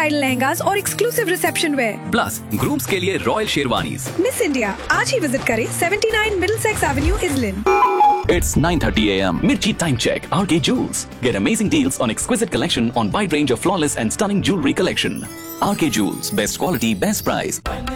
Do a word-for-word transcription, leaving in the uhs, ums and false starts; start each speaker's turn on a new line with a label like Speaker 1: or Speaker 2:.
Speaker 1: bridal lehengas और exclusive reception wear.
Speaker 2: Plus grooms के लिए रॉयल शेरवानीज।
Speaker 1: Miss India, आज ही विजिट करें seventy-nine Middlesex Avenue, Islin.
Speaker 2: It's nine thirty a m Mirchi time check. R K Jewels. Get amazing deals on exquisite collection on wide range of flawless and stunning jewelry collection. R K Jewels, best quality, best price.